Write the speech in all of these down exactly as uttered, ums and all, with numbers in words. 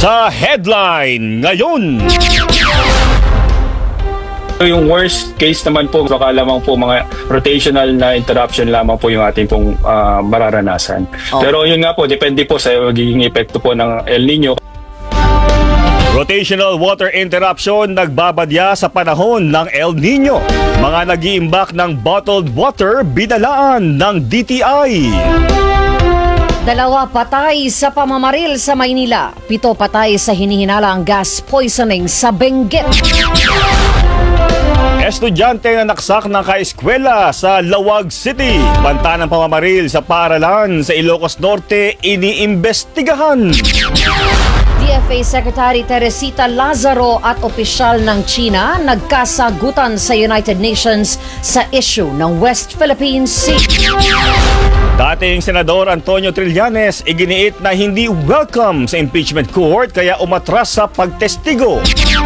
Sa headline ngayon. Yung worst case naman po, baka lamang po mga rotational na interruption lamang po yung ating pong uh, mararanasan. Oh. Pero yun nga po, depende po sa magiging epekto po ng El Nino. Rotational water interruption nagbabadya sa panahon ng El Nino. Mga nag-iimbak ng bottled water binalaan ng D T I. Dalawa patay sa pamamaril sa Maynila. Pito patay sa hinihinalang gas poisoning sa Benguet. Estudyante na naksak ng kaeskwela sa Lawag City. Banta ng pamamaril sa paaralan sa Ilocos Norte iniimbestigahan. D F A Secretary Teresita Lazaro at opisyal ng China nagkasagutan sa United Nations sa issue ng West Philippine Sea. Dating Senador Antonio Trillanes iginiit na hindi welcome sa impeachment court kaya umatras sa pagtestigo.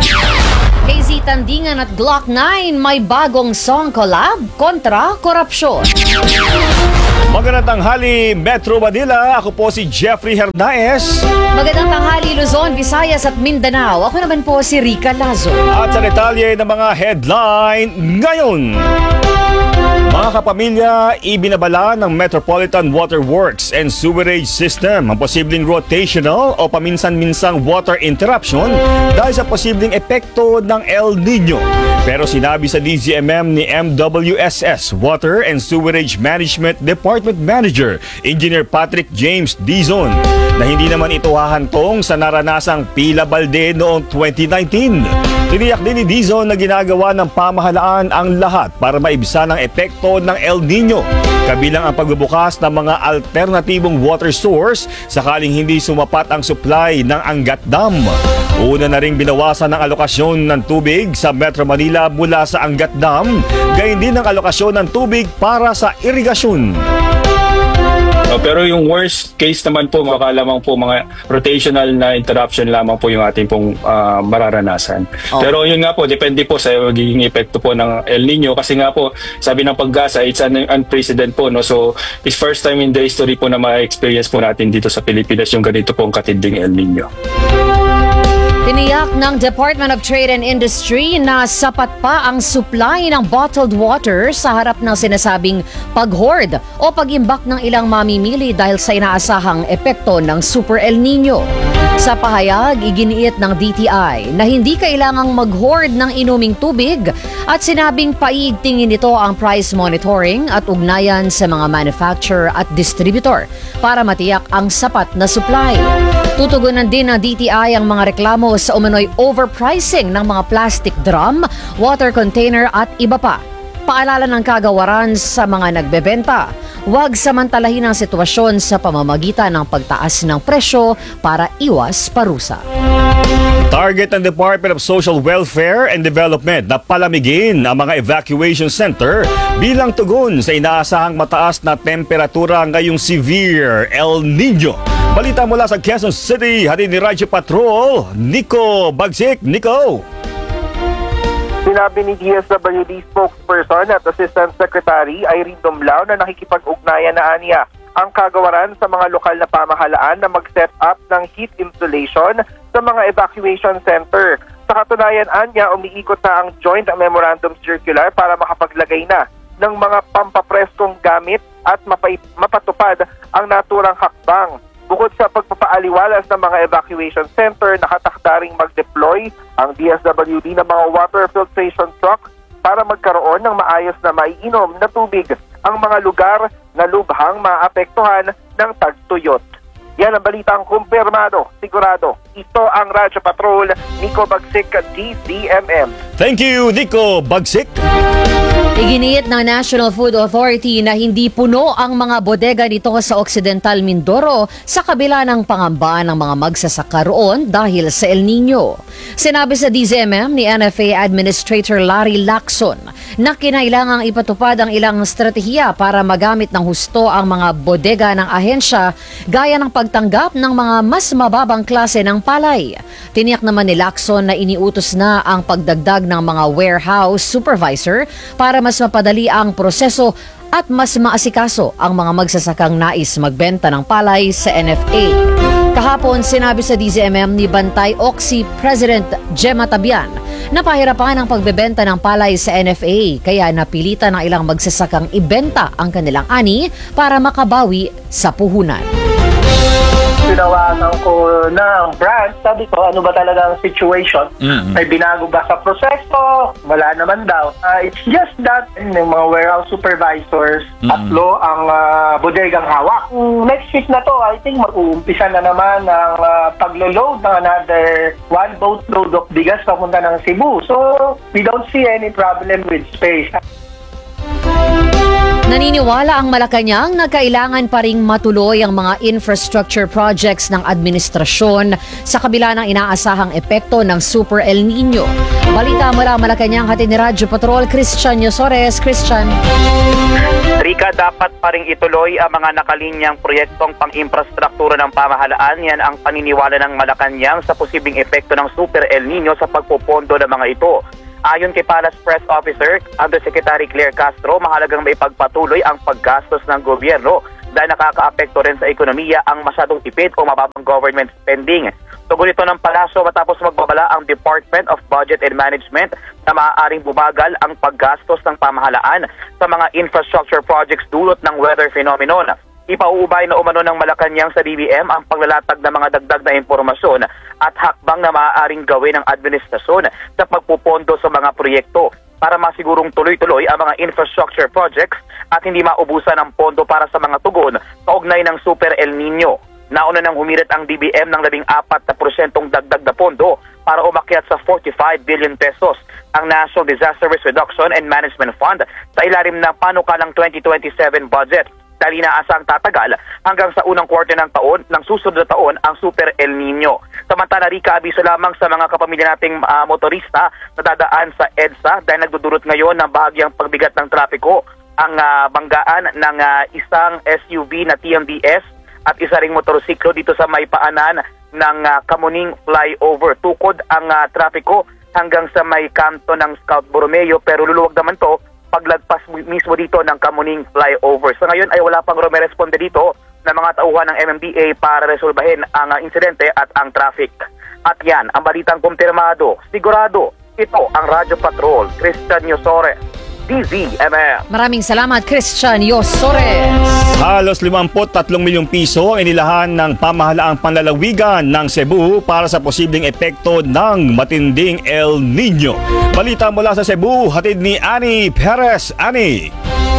K Z Tandingan at Glock nine may bagong song collab kontra korupsyon. Magandang tanghali, Metro Manila. Ako po si Jeffrey Hernaez. Magandang tanghali, Luzon, Visayas at Mindanao. Ako naman po si Rica Lazo. At sa detalye ng mga headline ngayon. Mga kapamilya, ibinabala ng Metropolitan Water Works and Sewerage System ang posibleng rotational o paminsan-minsang water interruption dahil sa posibleng epekto ng El Nino. Pero sinabi sa D Z M M ni M W S S Water and Sewerage Management Department Manager Engineer Patrick James Dizon na hindi naman ito hahantong sa naranasang Pila Balde noong twenty nineteen. Tiniyak din ni Dizon na ginagawa ng pamahalaan ang lahat para maibsan ang epekto ng El Nino, kabilang ang pagbubukas ng mga alternatibong water source sakaling hindi sumapat ang supply ng Angat Dam. Una na ring binawasan ng alokasyon ng tubig sa Metro Manila mula sa Angat Dam, gayon din ang alokasyon ng tubig para sa irigasyon. No, pero yung worst case naman po, baka lamang po mga rotational na interruption lamang po yung ating pong uh, mararanasan. Oh. Pero yun nga po, depende po sa magiging epekto po ng El Nino kasi nga po, sabi ng Pag-asa, it's an unprecedented po. No? So, it's first time in the history po na ma-experience po natin dito sa Pilipinas yung ganito pong katinding El Nino. Tiniyak ng Department of Trade and Industry na sapat pa ang supply ng bottled water sa harap ng sinasabing pag-hoard o pag-imbak ng ilang mamimili dahil sa inaasahang epekto ng Super El Nino. Sa pahayag, iginiit ng D T I na hindi kailangang mag-hoard ng inuming tubig at sinabing paigtingin nito ang price monitoring at ugnayan sa mga manufacturer at distributor para matiyak ang sapat na supply. Tutugunan din ng D T I ang mga reklamo sa umano'y overpricing ng mga plastic drum, water container at iba pa. Paalala ng kagawaran sa mga nagbebenta, huwag samantalahin ang sitwasyon sa pamamagitan ng pagtaas ng presyo para iwas parusa. Target ng Department of Social Welfare and Development na palamigin ang mga evacuation center bilang tugon sa inaasahang mataas na temperatura ngayong severe El Nino. Balita mula sa Quezon City, hatid ni Radyo Patrol, Nico Bagsik. Nico! Sinabi ni D S W D spokesperson at Assistant Secretary Irene Dumlao na nakikipag-ugnayan na aniya ang kagawaran sa mga lokal na pamahalaan na mag-set up ng heat insulation sa mga evacuation center. Sa katunayan, anya, umiikot na ang Joint Memorandum Circular para makapaglagay na ng mga pampapreskong gamit at mapay- mapatupad ang naturang hakbang. Bukod sa pagpapaaliwalas ng mga evacuation center, nakatakdaring mag-deploy ang D S W D ng mga water filtration truck para magkaroon ng maayos na maiinom na tubig ang mga lugar na lubhang maapektuhan ng tagtuyot. Yan ang balitang kumpirmado, sigurado. Ito ang Radyo Patrol, Nico Bagsik, D Z M M. Thank you, Nico Bagsik. Iginiit ng National Food Authority na hindi puno ang mga bodega nito sa Occidental Mindoro sa kabila ng pangamba ng mga magsasaka roon dahil sa El Nino. Sinabi sa D Z M M ni N F A Administrator Larry Lacson na kinailangang ipatupad ang ilang strategiya para magamit ng husto ang mga bodega ng ahensya gaya ng pagtanggap ng mga mas mababang klase ng palay. Tiniyak naman ni Lacson na iniutos na ang pagdagdag ng mga warehouse supervisor para mas mapadali ang proseso at mas maasikaso ang mga magsasakang nais magbenta ng palay sa N F A. Kahapon Kahapon, sinabi sa D Z M M ni Bantay Oxy President Gemma Tabian na pahirapan ang pagbebenta ng palay sa N F A, kaya napilitan ng ilang magsasakang ibenta ang kanilang ani para makabawi sa puhunan. Tinawagan ko ng branch, sabi ko, ano ba talaga ang situation? Mm-hmm. May binago ba sa proseso? Wala naman daw. Uh, it's just that yung mga warehouse supervisors, Mm-hmm. tatlo ang uh, bodegang hawak. Mm, Next week na to, I think mag-uumpisa na naman ang uh, paglo-load ng another one boatload of bigas papunta ng Cebu. So, we don't see any problem with space. Naniniwala ang Malacanang na kailangan pa ring matuloy ang mga infrastructure projects ng administrasyon sa kabila ng inaasahang epekto ng Super El Nino. Balita mula Malacanang, hatid ni Radyo Patrol Christian Yosores. Christian. Rika, dapat pa ring ituloy ang mga nakalinyang proyektong pang-infrastruktura ng pamahalaan. Yan ang paniniwala ng Malacanang sa posibleng epekto ng Super El Nino sa pagpupondo ng mga ito. Ayon kay Palace Press Officer, Undersecretary Claire Castro, mahalagang maipagpatuloy ang paggastos ng gobyerno dahil nakakaapekto rin sa ekonomiya ang masyadong tipid o mababang government spending. Tugon ito ng palasyo matapos magbabala ang Department of Budget and Management na maaaring bumagal ang paggastos ng pamahalaan sa mga infrastructure projects dulot ng weather phenomenon. Ipauubay na umano ng Malacanang sa D B M ang paglalatag ng mga dagdag na impormasyon at hakbang na maaaring gawin ng administrasyon sa pagpupondo sa mga proyekto para masigurong tuloy-tuloy ang mga infrastructure projects at hindi maubusan ng pondo para sa mga tugon kaugnay ng Super El Nino. Nauna nang humirit ang D B M ng labing apat na porsyentong dagdag na pondo para umakyat sa forty-five billion pesos ang National Disaster Risk Reduction and Management Fund sa ilalim ng panukalang twenty twenty-seven budget. Dahil inaasang tatagal hanggang sa unang quarter ng taon ng susunod na taon ang Super El Nino. Samantala, Rika, abiso lamang sa mga kapamilya nating uh, motorista na dadaan sa EDSA dahil nagdudulot ngayon ng bahagyang pagbigat ng trapiko ang uh, banggaan ng uh, isang S U V na T M D S at isa ring motorsiklo dito sa may paanan ng uh, Kamuning Flyover. Tukod ang uh, trapiko hanggang sa may kanto ng Scout Borromeo, pero luluwag naman to paglagpas mismo dito ng Kamuning Flyover. Sa ngayon ay wala pang rumeresponde dito na mga tauhan ng M M D A para resolbahin ang uh, insidente at ang traffic. At yan, ang balitang kumpirmado, sigurado, ito ang Radyo Patrol, Christian Yosores, D Z M M. Maraming salamat, Christian Yosores. Halos limampu't tatlong milyong piso ang inilahan ng pamahalaang panlalawigan ng Cebu para sa posibleng epekto ng matinding El Nino. Balita mula sa Cebu, hatid ni Annie Perez. Annie.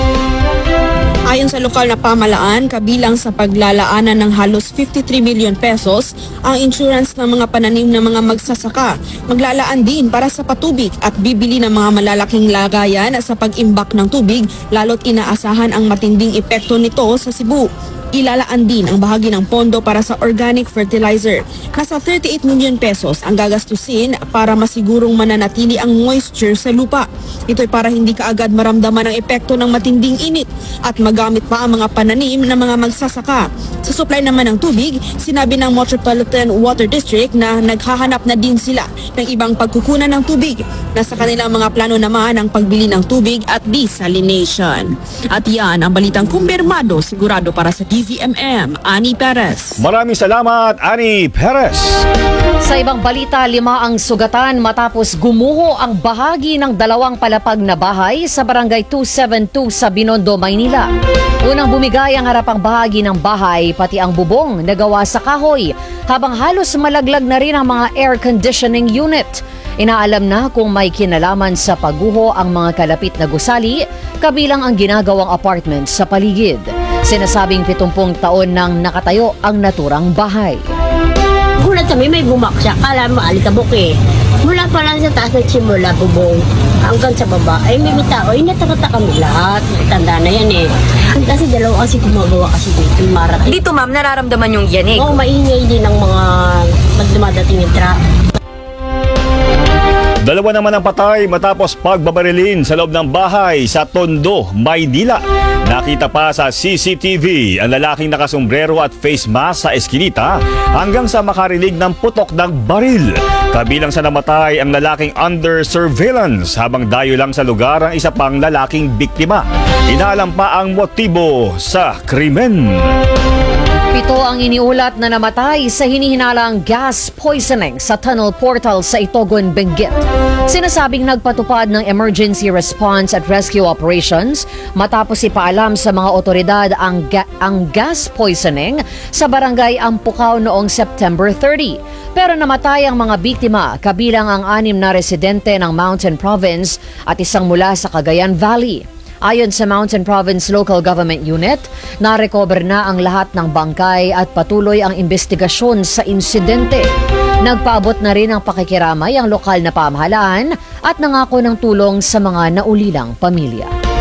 Ayon sa lokal na pamahalaan, kabilang sa paglalaanan ng halos fifty-three million pesos ang insurance ng mga pananim ng mga magsasaka. Maglalaan din para sa patubig at bibili ng mga malalaking lagayan sa pag-imbak ng tubig, lalo't inaasahan ang matinding epekto nito sa Cebu. Ilalaan din ang bahagi ng pondo para sa organic fertilizer. Nasa thirty-eight million pesos ang gagastusin para masigurong mananatili ang moisture sa lupa. Ito'y para hindi kaagad maramdaman ang epekto ng matinding init at magamit pa ang mga pananim ng mga magsasaka. Sa supply naman ng tubig, sinabi ng Metropolitan Water District na naghahanap na din sila ng ibang pagkukunan ng tubig. Nasa kanilang mga plano naman ang pagbili ng tubig at desalination. At yan ang balitang kumpirmado, sigurado para sa D Z M M, Annie Perez. Maraming salamat, Annie Perez. Sa ibang balita, lima ang sugatan matapos gumuho ang bahagi ng dalawang palapag na bahay sa barangay two seventy-two sa Binondo, Maynila. Unang bumigay ang harapang bahagi ng bahay, pati ang bubong na gawa sa kahoy, habang halos malaglag na rin ang mga air conditioning unit. Inaalam na kung may kinalaman sa pagguho ang mga kalapit na gusali, kabilang ang ginagawang apartment sa paligid. Sinasabing pitumpung taon nang nakatayo ang naturang bahay. Gulat kami, may bumaksak. Kala mo alikabok eh. Mula pa lang sa taas nagsimula, bubong, hanggang sa baba, ay may tao, ay natakata kami lahat. Tanda na yan eh. Kasi dalawa kasi gumagawa kasi dito, marating. Dito ma'am, nararamdaman yung yanig. Oo, maingay din ang mga magdumadating yung truck. Dalawa naman ang patay matapos pagbabarilin sa loob ng bahay sa Tondo, Maynila. Nakita pa sa C C T V ang lalaking nakasombrero at face mask sa eskinita hanggang sa makarinig ng putok ng baril. Kabilang sa namatay ang lalaking under surveillance habang dayo lang sa lugar ang isa pang lalaking biktima. Inaalam pa ang motibo sa krimen. Pito ang iniulat na namatay sa hinihinalang gas poisoning sa tunnel portal sa Itogon, Benguet. Sinasabing nagpatupad ng emergency response at rescue operations matapos ipaalam sa mga otoridad ang, ga- ang gas poisoning sa barangay Ampukaw noong September thirtieth. Pero namatay ang mga biktima, kabilang ang anim na residente ng Mountain Province at isang mula sa Cagayan Valley. Ayon sa Mountain Province Local Government Unit, na-recover na ang lahat ng bangkay at patuloy ang investigasyon sa insidente. Nagpaabot na rin ang pakikiramay ang lokal na pamahalaan at nangako ng tulong sa mga naulilang pamilya.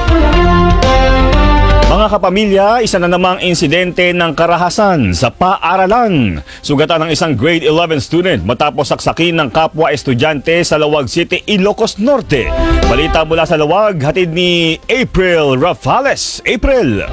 Mga kapamilya, isa na namang insidente ng karahasan sa paaralan. Sugatan ng isang grade eleven student matapos saksakin ng kapwa estudyante sa Lawag City, Ilocos Norte. Balita mula sa Lawag, hatid ni April Rafales. April!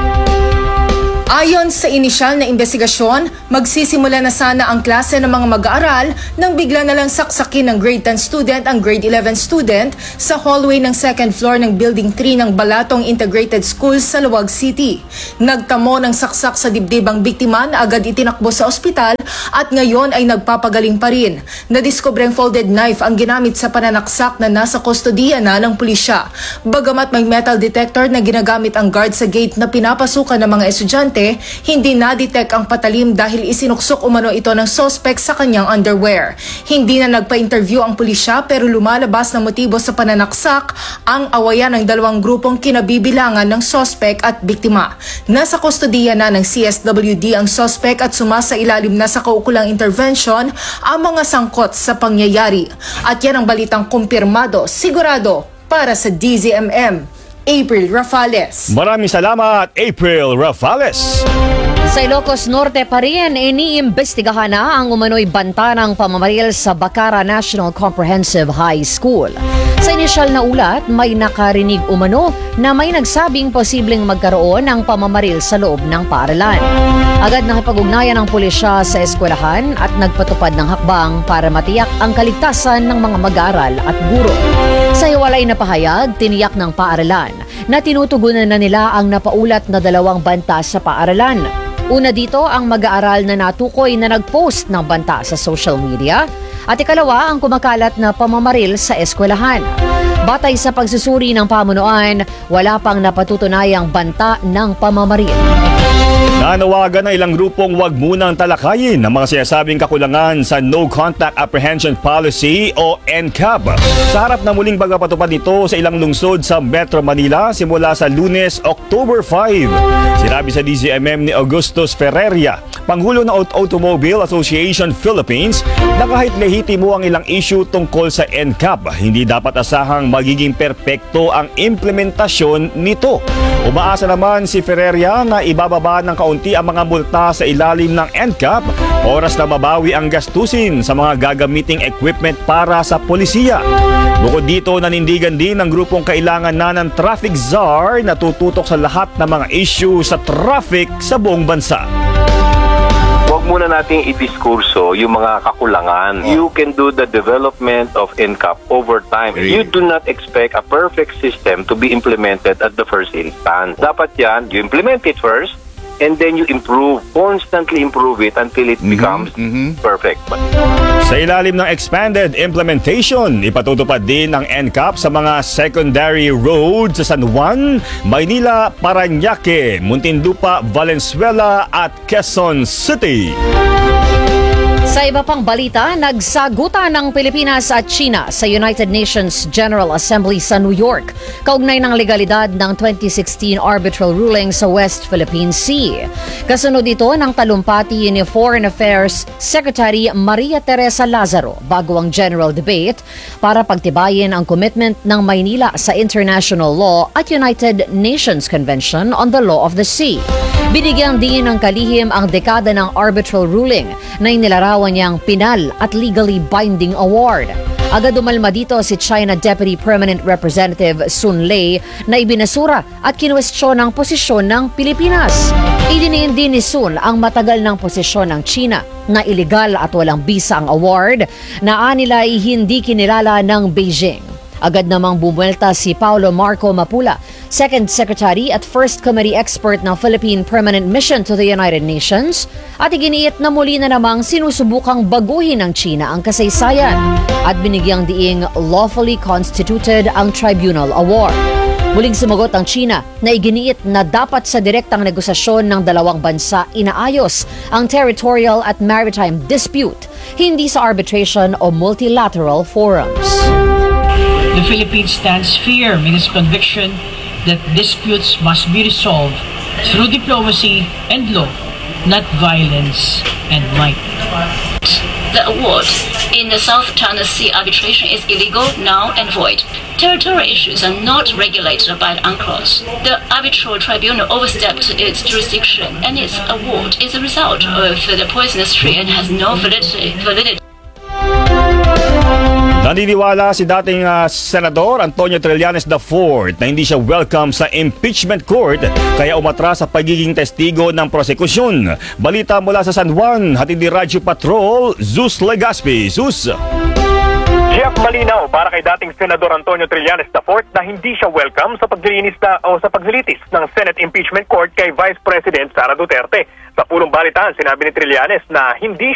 Ayon sa inisyal na investigasyon, magsisimula na sana ang klase ng mga mag-aaral nang bigla na lang saksakin ng grade ten student ang grade eleven student sa hallway ng second floor ng Building three ng Balatong Integrated School sa Lawag City. Nagtamo ng saksak sa dibdib ang biktima na agad itinakbo sa ospital at ngayon ay nagpapagaling pa rin. Nadiskubreng folded knife ang ginamit sa pananaksak na nasa kustodiya na ng pulisya. Bagamat may metal detector na ginagamit ang guard sa gate na pinapasukan ng mga estudyante, hindi na-detect ang patalim dahil isinuksok umano ito ng suspect sa kanyang underwear. Hindi na nagpa-interview ang pulisya pero lumalabas na motibo sa pananaksak ang awayan ng dalawang grupong kinabibilangan ng suspect at biktima. Nasa kustodiya na ng C S W D ang suspect at sumasailalim na sa kaukulang intervention ang mga sangkot sa pangyayari. At yan ang balitang kumpirmado, sigurado para sa D Z M M. April Rafales. Maraming salamat, April Rafales. Sa Ilocos Norte pa rin, iniimbestigahan na ang umano'y banta ng pamamaril sa Bacara National Comprehensive High School. Sa inisyal na ulat, may nakarinig umano na may nagsabing posibleng magkaroon ng pamamaril sa loob ng paaralan. Agad nakipag-ugnayan ang pulisya sa eskwelahan at nagpatupad ng hakbang para matiyak ang kaligtasan ng mga mag-aaral at guro. Sa hiwalay na pahayag, tiniyak ng paaralan na tinutugunan na nila ang napaulat na dalawang banta sa paaralan. Una dito ang mag-aaral na natukoy na nag-post ng banta sa social media at ikalawa ang kumakalat na pamamaril sa eskwelahan. Batay sa pagsusuri ng pamunuan, wala pang napatutunayang banta ng pamamaril. Nanawagan ng ilang grupong wag munang talakayin ang mga sinasabing kakulangan sa No Contact Apprehension Policy o N C A P. Sa harap na muling pagpapatupad nito sa ilang lungsod sa Metro Manila simula sa Lunes, October five. Sinabi sa D Z M M ni Augustus Ferreria, Pangulo ng Automobile Association Philippines, na kahit lehitimo ang ilang issue tungkol sa N C A P, hindi dapat asahang magiging perpekto ang implementasyon nito. Umaasa naman si Ferreria na ibababa ng kaunti ang mga multa sa ilalim ng N C A P, oras na mabawi ang gastusin sa mga gagamiting equipment para sa polisiya. Bukod dito, nanindigan din ng grupong kailangan na ng traffic czar na tututok sa lahat ng mga issue sa traffic sa buong bansa. Huwag muna nating idiskurso yung mga kakulangan. You can do the development of N C A P over time. You do not expect a perfect system to be implemented at the first instance. Dapat yan, you implement it first, and then you improve, constantly improve it until it mm-hmm. becomes mm-hmm. perfect. Sa ilalim ng expanded implementation, ipatutupad din ng N C A P sa mga secondary roads sa San Juan, Maynila, Parañaque, Muntinlupa, Valenzuela at Quezon City. Sa iba pang balita, nagsagutan ng Pilipinas at China sa United Nations General Assembly sa New York kaugnay ng legalidad ng twenty sixteen arbitral ruling sa West Philippine Sea. Kasunod ito ng talumpati ni Foreign Affairs Secretary Maria Teresa Lazaro bago ang general debate para pagtibayin ang commitment ng Maynila sa international law at United Nations Convention on the Law of the Sea. Binigyan din ng kalihim ang dekada ng arbitral ruling na inilarawan niyang pinal at legally binding award. Agad umalma dito si China Deputy Permanent Representative Sun Lei na ibinasura at kinwestiyon ang posisyon ng Pilipinas. Idiniin din ni Sun ang matagal ng posisyon ng China na iligal at walang bisa ang award na anila ay hindi kinilala ng Beijing. Agad namang bumuelta si Paulo Marco Mapula, Second Secretary at First Committee Expert ng Philippine Permanent Mission to the United Nations, at iginiit na muli na namang sinusubukang baguhin ng China ang kasaysayan at binigyang diing lawfully constituted ang Tribunal Award. Muling sumagot ang China na iginiit na dapat sa direktang negosasyon ng dalawang bansa inaayos ang territorial at maritime dispute, hindi sa arbitration o multilateral forums. The Philippines stands firm in its conviction that disputes must be resolved through diplomacy and law, not violence and might. The award in the South China Sea arbitration is illegal, null and void. Territorial issues are not regulated by the UNCLOS. The arbitral tribunal overstepped its jurisdiction, and its award is a result of the poisonous tree and has no validity. validity. Naniniwala si dating uh, Senador Antonio Trillanes the fourth na hindi siya welcome sa impeachment court kaya umatras sa pagiging testigo ng prosekusyon. Balita mula sa San Juan, hatid ni Radyo Patrol, Zeus Legaspi. Zeus! Jeff, malinaw para kay dating Senador Antonio Trillanes the fourth na hindi siya welcome sa paglilinis na, o sa paglilitis ng Senate Impeachment Court kay Vice President Sara Duterte. Sa pulong balitaan, sinabi ni Trillanes na hindi